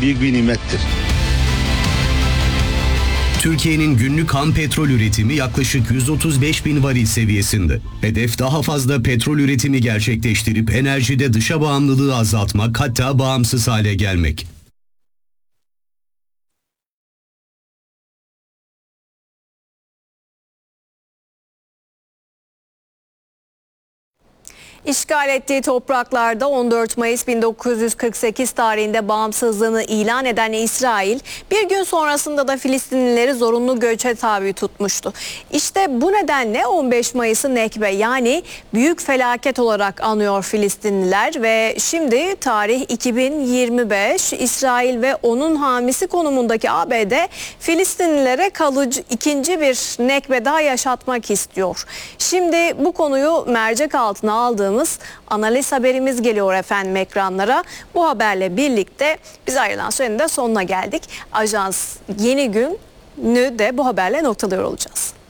büyük bir nimettir. Türkiye'nin günlük ham petrol üretimi yaklaşık 135 bin varil seviyesinde. Hedef daha fazla petrol üretimi gerçekleştirip enerjide dışa bağımlılığı azaltmak, hatta bağımsız hale gelmek. İşgal ettiği topraklarda 14 Mayıs 1948 tarihinde bağımsızlığını ilan eden İsrail, bir gün sonrasında da Filistinlileri zorunlu göçe tabi tutmuştu. İşte bu nedenle 15 Mayıs'ı Nekbe, yani büyük felaket olarak anıyor Filistinliler ve şimdi tarih 2025, İsrail ve onun hamisi konumundaki ABD Filistinlilere kalıcı ikinci bir Nekbe daha yaşatmak istiyor. Şimdi bu konuyu mercek altına aldığımız analiz haberimiz geliyor efendim ekranlara. Bu haberle birlikte biz ayrılan sürenin de sonuna geldik. Ajans Yeni Gün'ü de bu haberle noktalıyor olacağız.